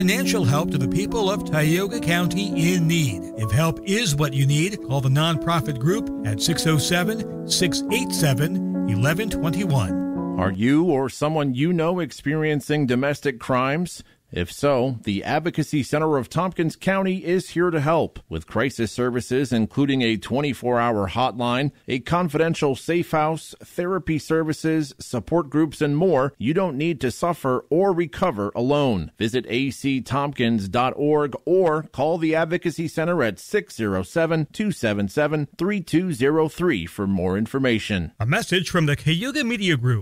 Financial help to the people of Tioga County in need. If help is what you need, call the nonprofit group at 607-687-1121. Are you or someone you know experiencing domestic crimes? If so, the Advocacy Center of Tompkins County is here to help with crisis services, including a 24-hour hotline, a confidential safe house, therapy services, support groups, and more. You don't need to suffer or recover alone. Visit actompkins.org or call the Advocacy Center at 607-277-3203 for more information. A message from the Cayuga Media Group.